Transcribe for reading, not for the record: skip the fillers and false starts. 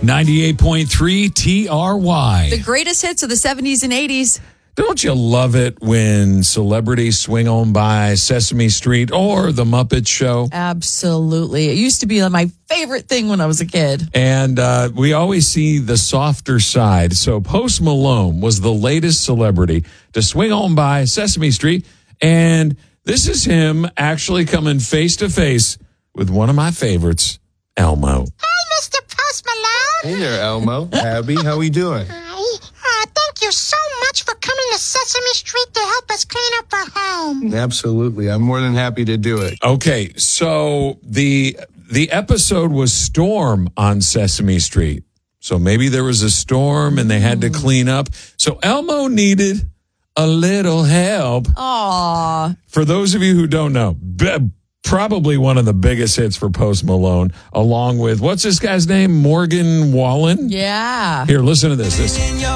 98.3 TRY. The greatest hits of the 70s and 80s. Don't you love it when celebrities swing on by Sesame Street or The Muppet Show? Absolutely. It used to be my favorite thing when I was a kid. And we always see the softer side. So Post Malone was the latest celebrity to swing on by Sesame Street. And this is him actually coming face to face with one of my favorites, Elmo. Hey, Mr. Post Malone. Hey there, Elmo. Abby, how we doing? Hi. Thank you so much for coming to Sesame Street to help us clean up our home. Absolutely. I'm more than happy to do it. Okay, so the episode was Storm on Sesame Street. So maybe there was a storm and they had to clean up. So Elmo needed a little help. Aww. For those of you who don't know, probably one of the biggest hits for Post Malone, along with, what's this guy's name? Morgan Wallen? Yeah. Here, listen to this.